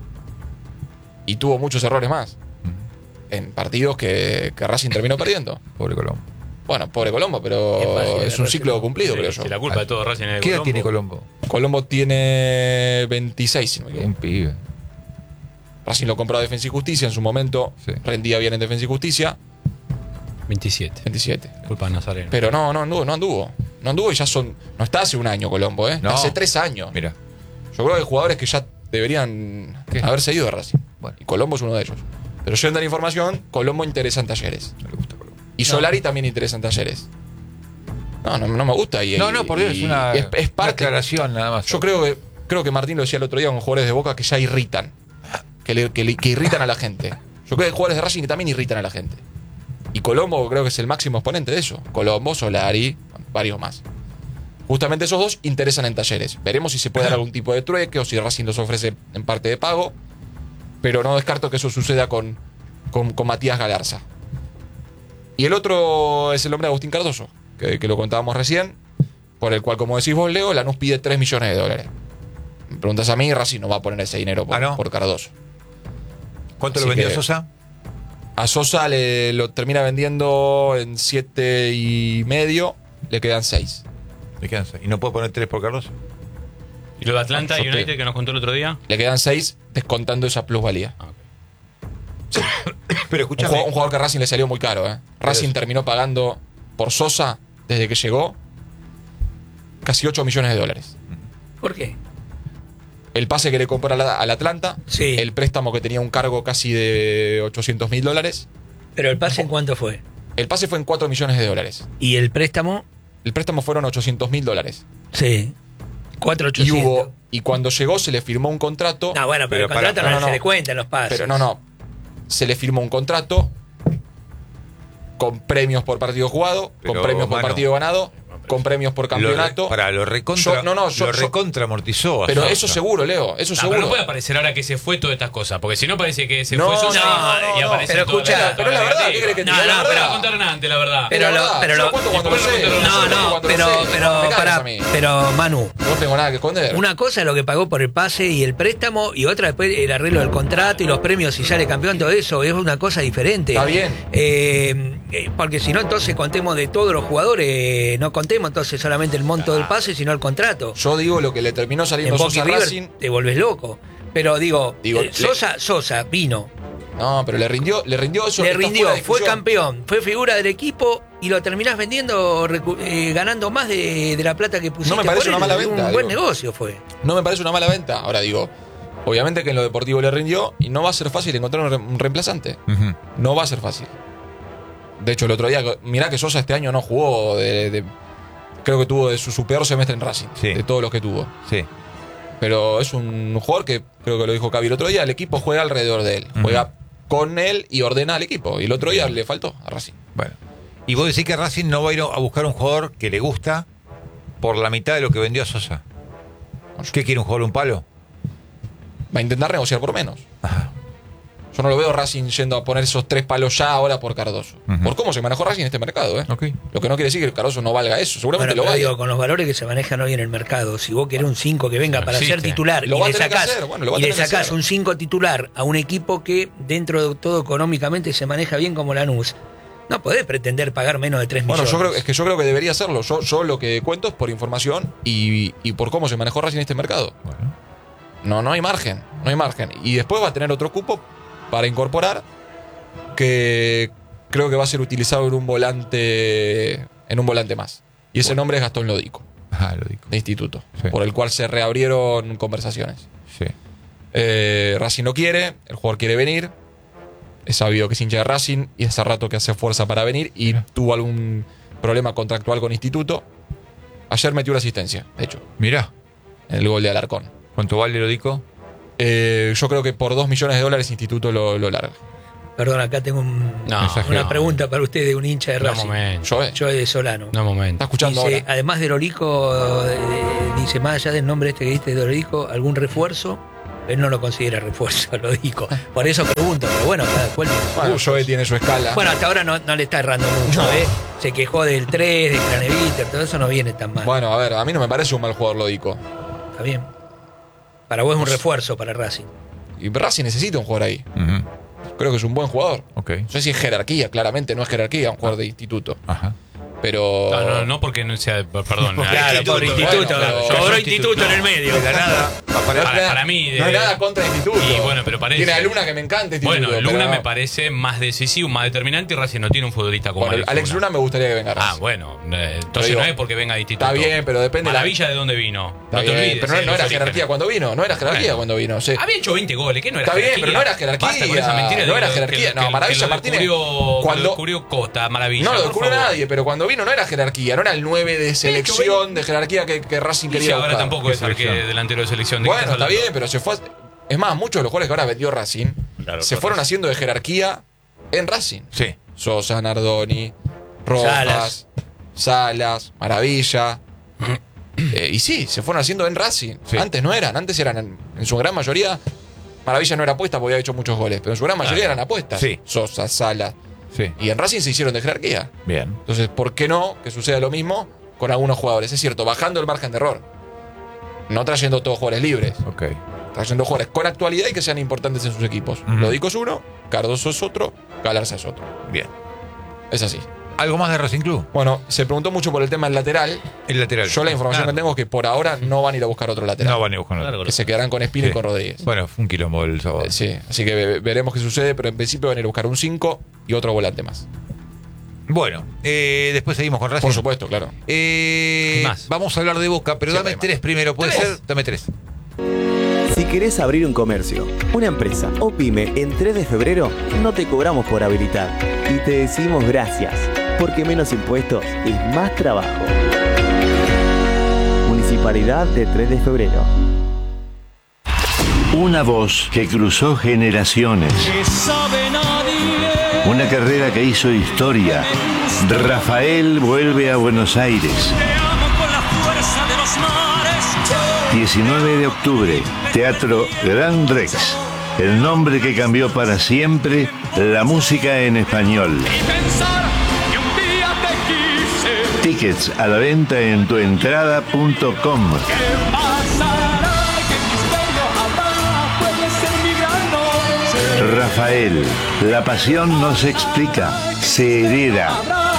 y tuvo muchos errores más en partidos que, que Racing terminó perdiendo. Pobre Colombo. Bueno, pobre Colombo, pero Es fácil es un agarrarse. ciclo cumplido, Sí, creo yo. sí, la culpa de todo Racing es de ¿Qué edad Colombo. tiene Colombo? Colombo tiene veintiséis, si no me equivoco. Un pibe. Racing lo compró a Defensa y Justicia en su momento, Sí. rendía bien en Defensa y Justicia, veintisiete. veintisiete. Culpa de Nazareno. Pero no, no anduvo, no anduvo. No anduvo y ya son. No está hace un año Colombo, ¿eh? No. Hace tres años. Mira. Yo creo que hay jugadores que ya deberían ¿Qué? haberse ido de Racing. Bueno. Y Colombo es uno de ellos. Pero yendo a la información, Colombo interesa en Talleres. No le gusta Colombo. Y Solari también interesa en Talleres. No, no, no me gusta. Y, No, no, por Dios, y- es una, es, es una parte. aclaración nada más. Yo creo que creo que Martín lo decía el otro día con jugadores de Boca que ya irritan. Que, le- que le- que irritan a la gente. Yo creo que hay jugadores de Racing que también irritan a la gente. Y Colombo creo que es el máximo exponente de eso. Colombo, Solari, varios más. Justamente esos dos interesan en Talleres. Veremos si se puede dar algún tipo de trueque o si Racing los ofrece en parte de pago. Pero no descarto que eso suceda con, con, con Matías Galarza. Y el otro es el hombre de Agustín Cardoso, que, que lo contábamos recién, por el cual, como decís vos, Leo, Lanús pide tres millones de dólares. Me preguntas a mí, Racing no va a poner ese dinero por, Ah, ¿no? por Cardoso. ¿Cuánto Así lo vendió que- Sosa? A Sosa le lo termina vendiendo en siete y medio, le quedan seis. Le quedan seis. ¿Y no puedo poner tres por Cardoso? ¿Y lo de Atlanta Yo te- United que nos contó el otro día? Le quedan seis descontando esa plusvalía. Ah, ok. Pero Un escúchame. jugador, un jugador que Racing le salió muy caro, ¿eh? Racing es- terminó pagando por Sosa, desde que llegó, casi ocho millones de dólares. ¿Por qué? El pase que le compró al, al Atlanta, Sí. el préstamo que tenía un cargo casi de ochocientos mil dólares. Pero el pase en cuánto fue. El pase fue en cuatro millones de dólares. Y el préstamo, El préstamo fueron ochocientos mil dólares. sí. cuatro Y ochocientos. hubo, y cuando llegó se le firmó un contrato. No, bueno, pero, Pero el contrato para- no, no, no, se no. le cuentan los pases. Pero no, no. Se le firmó un contrato con premios por partido jugado, Pero, con premios por mano, partido ganado, con premios por campeonato. Lo re- para lo recontra, Yo- no, no, yo- lo yo- recontra amortizó. a Pero Sosa. eso seguro, Leo. Eso Ah, seguro. pero no puede aparecer ahora que se fue todas estas cosas, porque si no parece que se No, fue Sosa no, y no, aparece pero todo escucha, el- pero es la verdad, ¿qué crees que te No, diga? no, La Pero pero- lo contaron antes, la verdad. Pero Es la lo- verdad. pero Yo lo- cuento cuando después lo sé. lo cuento No, cuando no, Cuando pero, lo sé. pero, No me cagas pará, a mí. pero Manu, No tengo nada que esconder. una cosa es lo que pagó por el pase y el préstamo, y otra después el arreglo del contrato y los premios si sale campeón, todo eso es una cosa diferente. Está bien. Eh, eh, porque si no, entonces contemos de todos los jugadores, no contemos entonces solamente el monto del pase, sino el contrato. Yo digo lo que le terminó En saliendo Boca y Sosa a River Racing. te volvés loco. Pero digo, Digo, eh, le- Sosa, Sosa vino, No, pero le rindió, le rindió eso. le está rindió, fuera de fue discusión. campeón, fue figura del equipo y lo terminás vendiendo, recu- eh, ganando más de, de la plata que pusiste. No me parece por una él. mala Un venta, buen digo. negocio fue. No me parece una mala venta. Ahora digo, obviamente que en lo deportivo le rindió y no va a ser fácil encontrar un, re- un reemplazante. Ujú. No va a ser fácil. De hecho, el otro día, mirá que Sosa este año no jugó. De, de- creo que tuvo de su, su peor semestre en Racing. Sí. De todos los que tuvo. Sí. Pero es un jugador que, creo que lo dijo Cavi el otro día, el equipo juega alrededor de él. Ujú. Juega con él y ordena al equipo. Y el otro día le faltó a Racing. Bueno. Y vos decís que Racing no va a ir a buscar un jugador que le gusta por la mitad de lo que vendió a Sosa. ¿Qué quiere un jugador, un palo? Va a intentar negociar por menos. Ajá. Yo no lo veo Racing yendo a poner esos tres palos ya ahora por Cardoso. Ujú. Por cómo se manejó Racing en este mercado, ¿eh? Ok. Lo que no quiere decir que Cardoso no valga eso. Seguramente Bueno, lo pero valga. digo, con los valores que se manejan hoy en el mercado, si vos querés un cinco que venga No para existe. ser titular Lo y va a le tener que sacás, hacer, bueno, lo va a y le tener que sacás hacer. un cinco titular a un equipo que dentro de todo económicamente se maneja bien como Lanús, no podés pretender pagar menos de tres Bueno, millones. yo creo, es que yo creo que debería hacerlo. Yo, yo lo que cuento es por información y, y por cómo se manejó Racing en este mercado. Bueno. No, no hay margen. No hay margen. Y después va a tener otro cupo para incorporar que creo que va a ser utilizado en un volante en un volante más. Y ese Bueno. nombre es Gastón Lodico, Ajá, lo digo. de Instituto, Sí. por el cual se reabrieron conversaciones. Sí. Eh, Racing no quiere, el jugador quiere venir. Es sabido que es hincha de Racing y hace rato que hace fuerza para venir y Mira. tuvo algún problema contractual con Instituto. Ayer metió una asistencia, de hecho, Mirá, en el gol de Alarcón. ¿cuánto vale, lo digo? Eh, yo creo que por dos millones de dólares Instituto lo, lo larga. Perdón, acá tengo un- No, Mensaje. una no. pregunta para usted de un hincha de No Racing. momento. Yo, eh, Yo de Solano. No momento. está escuchando Dice, ahora. además de Lorico, eh, dice, más allá del nombre este que diste de Lorico, ¿algún refuerzo? Él no lo considera refuerzo, lo dijo. Por eso pregunto, pero bueno, cada cual tiene sus Bueno, gustos. Joe tiene su escala. Bueno, hasta ahora no, no le está errando mucho, No. ¿eh? Se quejó del tres, de Craneviter, todo eso no viene tan mal. Bueno, a ver, a mí no me parece un mal jugador Lodico. Está bien. Para vos es un refuerzo para Racing. Y Racing necesita un jugador ahí. Ujú. Creo que es un buen jugador. Ok. No sé si es jerarquía, claramente no es jerarquía, un jugador de instituto. Ajá. Pero. No, no, no porque no sea. Perdón. Claro, instituto, pobre instituto. bueno, pero- Cobró yo instituto instituto, en el medio. De la nada. Para, Para- para mí, No hay de- nada contra instituto. Y bueno, pero parece- Tiene a Luna que me encanta instituto. Bueno, Luna pero- me parece más decisivo, más determinante y Racing no tiene un futbolista como Bueno, Alex Luna me gustaría que venga a Ah, Racing. bueno. eh, entonces digo, no es porque venga de instituto. está bien, pero depende de la- Maravilla de dónde vino. Está no te bien, olvides. pero no, eh, no los era orígenes. jerarquía cuando vino. No era jerarquía Bueno. cuando vino. Sí. Había hecho veinte goles, ¿qué no era Está bien, jerarquía? pero no era jerarquía. Basta con esa mentira de No era que- jerarquía. que- No, que- Maravilla que lo Martínez, descubrió- cuando- lo descubrió Costa, Maravilla. No lo por descubrió favor. nadie, pero cuando vino no era jerarquía, no era el nueve de selección, de jerarquía que, que Racing Y quería si ahora buscar. tampoco es selección? arque delantero de selección. ¿de qué Bueno, estás está hablando? bien, pero se fue. a- Es más, muchos de los jugadores que ahora vendió Racing Claro, se con fueron Racing. haciendo de jerarquía en Racing. Sí. Sosa, Nardoni, Rojas, Salas. Salas, Maravilla. Eh, y sí, se fueron haciendo en Racing. Sí. Antes no eran, antes eran en, en su gran mayoría. Maravilla no era apuesta porque había hecho muchos goles, pero en su gran mayoría Claro. eran apuestas. Sí. Sosa, Salas. Sí. Y en Racing se hicieron de jerarquía. Bien. Entonces, ¿por qué no que suceda lo mismo con algunos jugadores? Es cierto, bajando el margen de error. No trayendo todos jugadores libres. Ok. Trayendo jugadores con actualidad y que sean importantes en sus equipos. Ujú. Lodico es uno, Cardoso es otro, Galarza es otro. Bien. Es así. ¿Algo más de Racing Club? Bueno, se preguntó mucho por el tema del lateral. El lateral. Yo la información Ah, que tengo es que por ahora no van a ir a buscar otro lateral. No van a buscar Claro, Que se quedarán con Espina Sí. y con Rodríguez. Bueno, fue un quilombo el sábado. Eh, sí, así que ve- veremos qué sucede, pero en principio van a ir a buscar un cinco y otro volante más. Bueno, eh, después seguimos con Racing. Por supuesto, claro. Eh, Hay más. Vamos a hablar de Boca, pero Siempre dame hay más. tres primero. ¿Puede ¿Tres? ser? Dame tres. Si querés abrir un comercio, una empresa o pyme en tres de febrero, no te cobramos por habilitar y te decimos gracias, porque menos impuestos es más trabajo. Municipalidad de tres de febrero. Una voz que cruzó generaciones. Una carrera que hizo historia. Rafael vuelve a Buenos Aires. diecinueve de octubre, Teatro Gran Rex. El nombre que cambió para siempre la música en español. Tickets a la venta en tuentrada punto com. Rafael, la pasión no se explica, se hereda.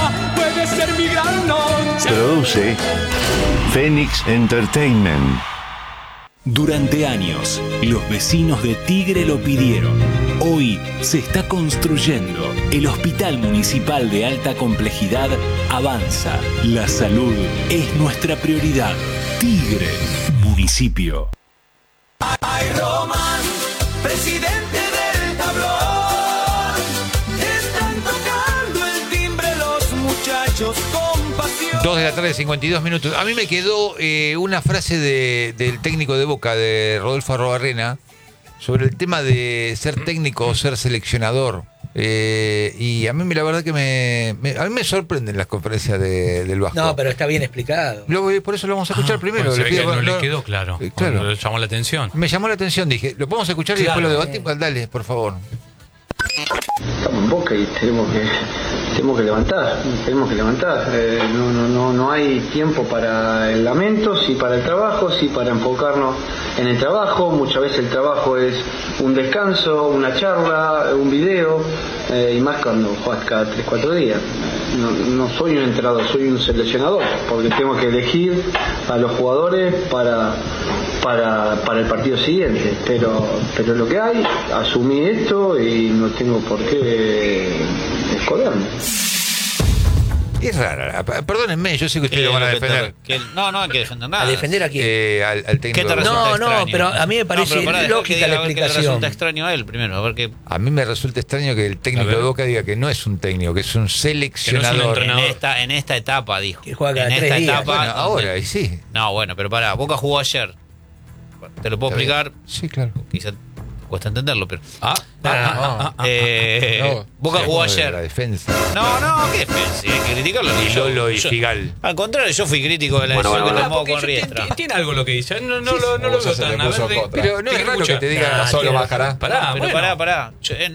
Produce Phoenix Entertainment. Durante años, los vecinos de Tigre lo pidieron. Hoy se está construyendo. El Hospital Municipal de Alta Complejidad avanza. La salud es nuestra prioridad. Tigre, municipio. Ay, Román, presidente del tablón. Están tocando el timbre los muchachos con pasión. Dos de la tarde, cincuenta y dos minutos. A mí me quedó eh, una frase de- del técnico de Boca, de Rodolfo Arrobarrena, sobre el tema de ser técnico o ser seleccionador. Eh, y a mí la verdad que me, me- a mí me sorprenden las conferencias de- del Vasco. No, pero está bien explicado. Luego, por eso lo vamos a escuchar Ah, primero. bueno, se Le ve pido- que no no- le quedó claro. Eh, claro. Le llamó la atención. Me llamó la atención, dije, lo podemos escuchar y Claro. después lo debatimos. Dale, por favor. Estamos en Boca y tenemos que tenemos que levantar, tenemos que levantar. Eh, no, no, no, no hay tiempo para el lamento, sí para el trabajo, sí para enfocarnos en el trabajo. Muchas veces el trabajo es un descanso, una charla, un video, eh, y más cuando juegas cada tres cuatro días. No, no soy un entrenador, soy un seleccionador, porque tengo que elegir a los jugadores para para, para el partido siguiente, pero pero lo que hay, asumí esto y no tengo por qué esconderme. Es rara, perdónenme, yo sé que ustedes lo van a defender. Que- que- no, no hay que defender nada. ¿A defender a quién? Eh, al, al técnico. ¿Qué te de Boca. resulta No, no, extraño? pero a mí me parece pero pará, dejá lógica que diga, la a ver qué le explicación. resulta extraño a él primero, a ver qué. A mí me resulta extraño que el técnico A ver. de Boca diga que no es un técnico, que es un seleccionador. entrenador. En esta, en esta etapa, dijo. Que juega cada en tres esta días. etapa. Bueno, ahora, y sí. No, bueno, pero pará, Boca jugó ayer. Te lo puedo Está bien. explicar. Sí, claro. Quizá cuesta entenderlo, pero. Ah, ah, ah, ah, ah, Eh, No, Boca jugó Hablamos de La ayer. defensa. No, no, qué defensa, hay que criticarlo. Y Yo- Lolo y yo- Figal. Al contrario, yo fui crítico de la decisión que ah, tomó porque con yo- Riestra. tiene, tiene algo lo que dice. No, no, lo- no lo Vos veo se le tan. A puso ver, de- contra. Pero no ¿te es raro escucha? que te diga. Solo tiene bajará. Pará, Pero bueno. pará, pará. Yo- eh,